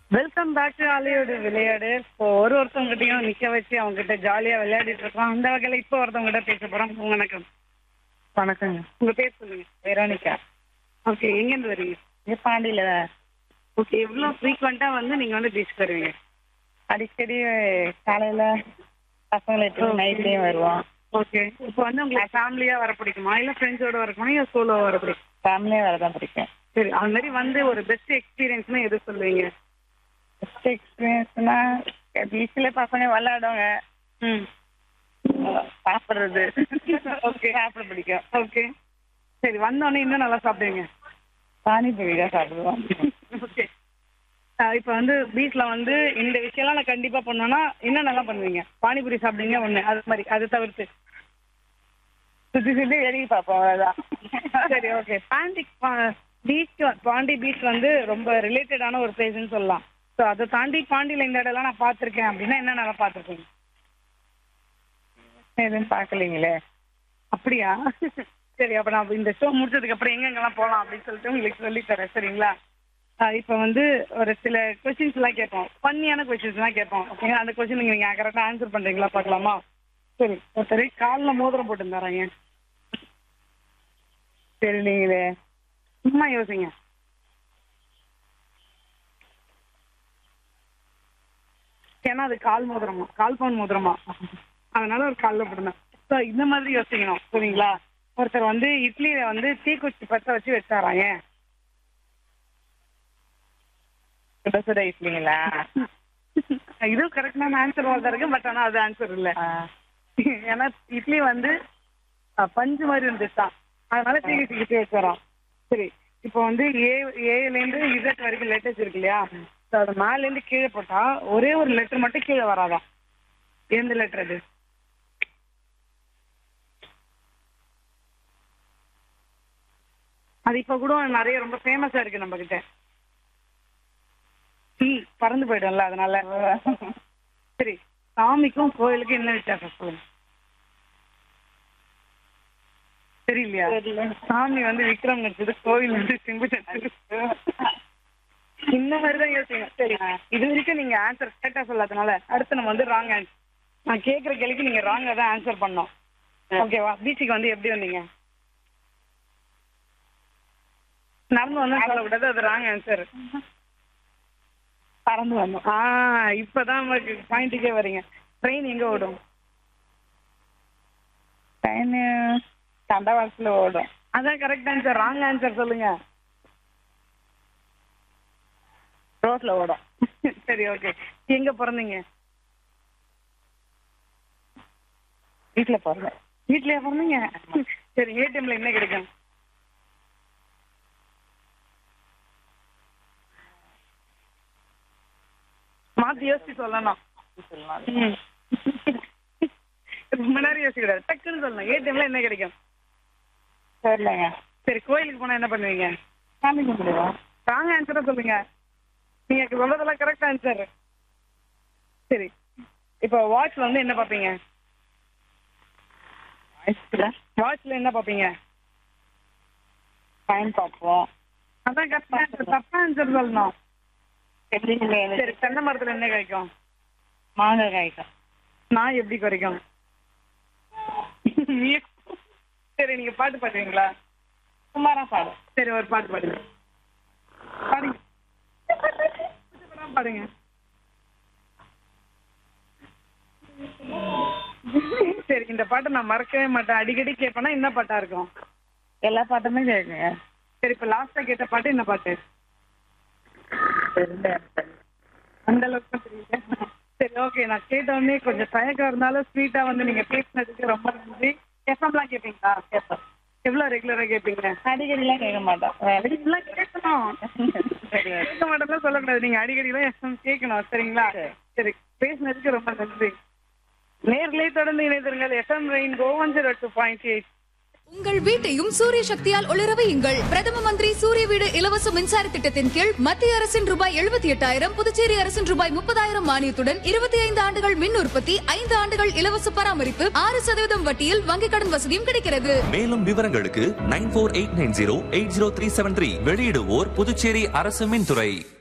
Welcome back to Hollywood விளையாடு. இப்போ ஒருத்தவங்ககிட்டயும் நிக்க வச்சு அவங்க கிட்ட ஜாலியா விளையாடிட்டு இருக்கோம். அந்த வகையில இப்போ ஒருத்தவங்க கிட்ட பேச போறோம். வணக்கம். வணக்கங்க. உங்க பேர் சொல்லுங்க. வெரோனிகா. ஓகே, எங்க இருந்து வரீங்க? பாண்டியில ஓகே, எவ்வளவு ஃப்ரீக்வெண்டா வந்து நீங்க வந்து பீச் வருவீங்க? அடிக்கடி காலையில பசங்களை நைட்லயும் வருவோம். ஓகே, இப்போ வந்து உங்களுக்கு ஃபேமிலியா வர பிடிக்குமா இல்ல ஃப்ரெண்ட்ஸோட வர பிடிக்குமா இல்ல சோலோவா வர பிடிக்கும்? ஃபேமிலியே வரதான் பிடிக்கும். சரி, அது மாதிரி வந்து ஒரு பெஸ்ட் எக்ஸ்பீரியன்ஸ்னா எது சொல்லுவீங்க? பெஸ்ட் எக்ஸ்பீரியன்ஸ்னா பீச்சில் பசங்க விளையாடுவாங்க, ம் சாப்பிட்றது. ஓகே, சாப்பிட பிடிக்கும். ஓகே. சரி, வந்தோடனே இன்னும் நல்லா சாப்பிடுவீங்க? பானிபூரி தான் சாப்பிடுவோம். ஓகே. இப்போ வந்து பீச்ல வந்து இந்த விஷயம்லாம் நான் கண்டிப்பா பண்ணோம்னா என்ன நல்லா பண்ணுவீங்க? பானிபூரி சாப்பிடுவீங்க ஒண்ணு, அது மாதிரி அது தவிர்த்து. சுற்றி சுற்றி வெளியே பார்ப்போம், அவ்வளோதான். சரி, ஓகே. பாண்டி பீச் வந்து ரொம்ப ரிலேட்டடான ஒரு பிளேஸ்ன்னு சொல்லலாம். ஸோ அதை தாண்டி பாண்டியில இந்த இடம்லாம் நான் பார்த்துருக்கேன் அப்படின்னா என்ன நல்லா பார்த்துருக்கீங்க? எதுவும் பார்க்கலீங்களே. அப்படியா? சரி, அப்போ நான் இந்த ஷோ முடிச்சதுக்கு அப்புறம் எங்கெங்கெல்லாம் போகலாம் அப்படின்னு சொல்லிட்டு உங்களுக்கு சொல்லித்தரேன், சரிங்களா? இப்போ வந்து ஒரு சில கொஸ்டின்ஸ் எல்லாம் கேட்போம், ஃபன்னியான கொஸ்டின்ஸ் எல்லாம் கேட்போம். ஓகேங்களா? அந்த கொஸ்டின் நீங்க கரெக்டாக ஆன்சர் பண்றீங்களா பார்க்கலாமா? சரி, ஒருத்தர் காலில் மோதிரம் போட்டு தராங்க. சரி, நீங்களே சும்மா யோசிங்க. ஏன்னா அது கால் மோதிரமா, கால் பவுன் மோதிரமா, அதனால ஒரு காலில் போட்டுருந்தேன். ஸோ இந்த மாதிரி யோசிக்கணும், சரிங்களா? ஒருத்தர் வந்து இட்லியில வந்து தீக்குச்சி பற்ற வச்சு வச்சாராங்க. சுட சுட இட்லிங்களா? இதுவும் கரெக்டான ஆன்சர் தான் இருக்கு, பட் ஆனால் அது ஆன்சர் இல்லை. ஏன்னா இட்லி வந்து பஞ்சு மாதிரி இருந்துச்சான், அதனால தீக்குச்சி வச்சுறோம். சரி, இப்போ வந்து ஏலேருந்து இசட் வரைக்கும் லெட்டர்ஸ் இருக்கு இல்லையா? ஸோ அது மேலேருந்து கீழே போட்டா ஒரே ஒரு லெட்டர் மட்டும் கீழே வராதான். எந்த லெட்டர் அது? அது இப்போ கூட நிறைய ரொம்ப ஃபேமஸா இருக்கு நம்ம கிட்ட. பறந்து போயிடும்ல, அதனால. சரி, சாமிக்கும் கோயிலுக்கும் என்ன வித்தியாசம் சொல்லுங்க. தெரியலையா? சாமி வந்து விக்ரம் நடிச்சது, கோவில் வந்து சிம்பு நடிச்சது. இந்த மாதிரிதான் யோசிங்க. சரி, இது வரைக்கும் நீங்க ஆன்சர் கரெக்டா சொல்லாதனால அடுத்து நம்ம வந்து ராங் ஆன்சர். நான் கேட்குற கேள்விக்கு நீங்க ராங்கா தான் ஆன்சர் பண்ணோம். ஓகேவா? பீச்சுக்கு வந்து எப்படி வந்தீங்க? நடந்து வந்தா சொல்லக்கூடாது, அது ராங் ஆன்சர். பறந்து வந்தோம். இப்பதான் உங்களுக்கு பாயிண்ட்டுக்கே வரீங்க. ட்ரெயின் எங்க ஓடும்? ட்ரெயின் தண்டவாளத்தில் ஓடும். அதான் கரெக்ட் ஆன்சர். ராங் ஆன்சர் சொல்லுங்க. ரோட்ல ஓடும். சரி, ஓகே. எங்க பிறந்தீங்க? வீட்டில் போகிறேன். வீட்லயே பிறந்தீங்க? சரி, ஏடிஎம்ல என்ன கிடைக்கும்? மாத்தி யோசிச்சு சொல்லணும். ரொம்ப நேரம் யோசிக்க கூடாது, டக்குன்னு சொல்லணும். ஏடிஎம்ல என்ன கிடைக்கும்? சரிங்க. சரி, கோயிலுக்கு போனா என்ன பண்ணுவீங்க? சாமி கும்பிடுவோம். ராங் ஆன்சரா சொல்லுங்க. நீங்க சொல்றதெல்லாம் கரெக்ட் ஆன்சர். சரி, இப்போ வாட்ச்ல வந்து என்ன பார்ப்பீங்க? வாட்ச்ல என்ன பார்ப்பீங்க? டைம் பார்ப்போம். அதான் கரெக்ட் ஆன்சர். தப்பா ஆன்சர் சொல்லணும். சரி, சரி, தென்னை மரத்துல என்ன கிடைக்கும்? மாங்காய் காய்க்கும். நான் எப்படி குறைக்கும்? சரி, நீங்க பாட்டு பாடுவீங்களா? சுமாரா பாடும். சரி, ஒரு பாட்டு பாடுங்க. பாடுங்க, பாடுங்க. சரி, இந்த பாட்டை நான் மறக்கவே மாட்டேன், அடிக்கடி கேட்பேன்னா என்ன பாட்டா இருக்கும்? எல்லா பாட்டுமே கேட்குங்க. சரி, இப்போ லாஸ்டா கேட்ட பாட்டு என்ன பாட்டு? தெரியல. அந்த அளவுக்கு தெரியல. சரி, ஓகே. நான் கேட்டோடனே கொஞ்சம் தயக்கம் இருந்தாலும் ஸ்வீட்டா வந்து நீங்க பேசினதுக்கு ரொம்ப நன்றி. எஃப்எம்லாம் கேட்பீங்களா? கேட்போம். எவ்வளவு ரெகுலரா கேட்பீங்க? அடிக்கடிலாம் கேட்க மாட்டோம். அடிக்கடிலாம் கேட்கணும். கேட்க மாட்டோம்லாம் சொல்லக்கூடாது, நீங்க அடிக்கடிலாம் எஃப்எம் கேட்கணும், சரிங்களா? சரி, பேசினதுக்கு ரொம்ப நன்றி. நேர்களை தொடர்ந்து இணைந்திருங்கள். FM rainbow 102.8. உங்கள் வீட்டையும் சூரிய சக்தியால் ஒளிர வையுங்கள். பிரதம மந்திரி சூரிய வீடு இலவச மின்சார திட்டத்தின் கீழ் மத்திய அரசின் ரூபாய் 78,000, புதுச்சேரி அரசின் ரூபாய் 30,000 மானியத்துடன் 25 ஆண்டுகள் மின் உற்பத்தி, 5 ஆண்டுகள் இலவச பராமரிப்பு, 6% வட்டியில் வங்கிக் கடன் வசதியும் கிடைக்கிறது. மேலும் விவரங்களுக்கு 9489080373. வெளியிடுவோர் புதுச்சேரி அரசு மின்துறை.